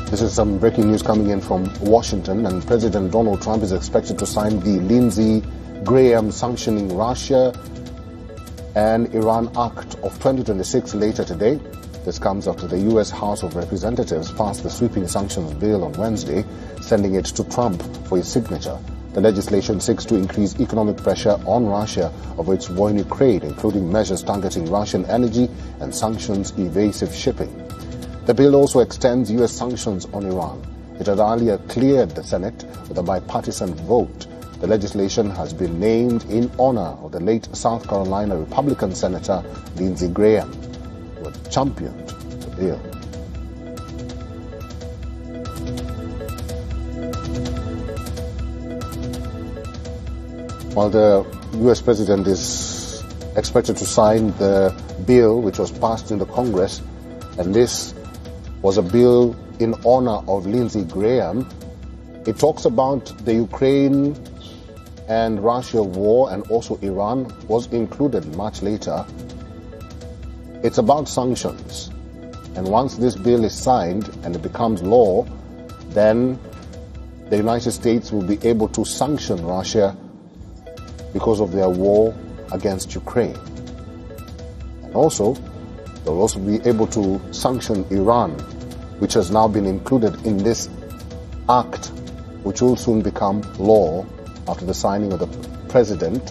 This is some breaking news coming in from Washington, and President Donald Trump is expected to sign the Lindsey Graham sanctioning Russia and Iran Act of 2026 later today. This comes after the U.S. House of Representatives passed the sweeping sanctions bill on Wednesday, sending it to Trump for his signature. The legislation seeks to increase economic pressure on Russia over its war in Ukraine, including measures targeting Russian energy and sanctions evasive shipping. The bill also extends U.S. sanctions on Iran. It had earlier cleared the Senate with a bipartisan vote. The legislation has been named in honor of the late South Carolina Republican Senator Lindsey Graham, who had championed the bill. While the U.S. President is expected to sign the bill which was passed in the Congress, and this was a bill in honor of Lindsey Graham, it talks about the Ukraine and Russia war, and also Iran was included much later. It's about sanctions. And once this bill is signed and it becomes law, then the United States will be able to sanction Russia because of their war against Ukraine. And also, they'll also be able to sanction Iran, which has now been included in this act, which will soon become law after the signing of the president.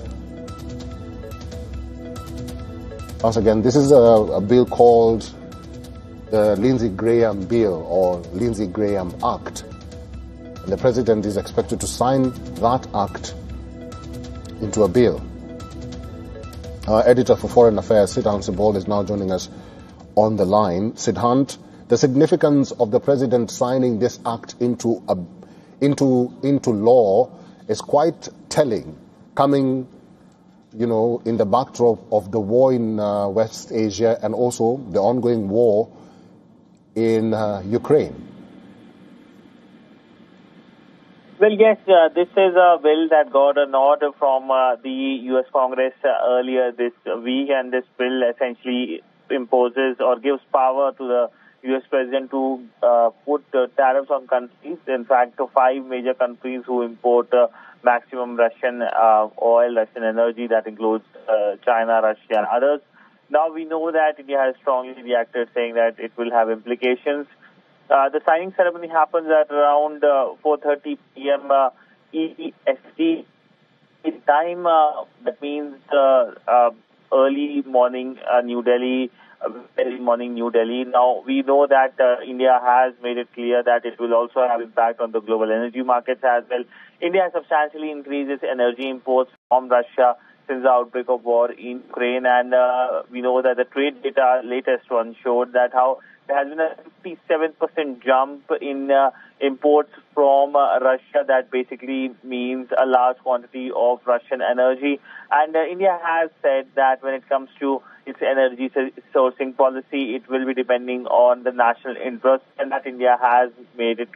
Once again, this is a bill called the Lindsey Graham Bill or Lindsey Graham Act. And the president is expected to sign that act into a bill. Our editor for Foreign Affairs, Siddhant Sibol, is now joining us on the line. Siddhant, the significance of the president signing this act into law is quite telling, coming, in the backdrop of the war in West Asia and also the ongoing war in Ukraine. Well, yes, this is a bill that got a nod from the U.S. Congress earlier this week, and this bill essentially imposes or gives power to the U.S. President to put tariffs on countries. In fact, 5 major countries who import maximum Russian oil, Russian energy, that includes China, Russia, and others. Now we know that India has strongly reacted, saying that it will have implications. The signing ceremony happens at around 4:30 p.m. EST time. That means early morning New Delhi. Early morning New Delhi. Now, we know that India has made it clear that it will also have impact on the global energy markets as well. India has substantially increased its energy imports from Russia since the outbreak of war in Ukraine, and we know that the trade data, latest one, showed that how there has been a 57% jump in imports from Russia. That basically means a large quantity of Russian energy. And India has said that when it comes to its energy sourcing policy, it will be depending on the national interest, and that India has made it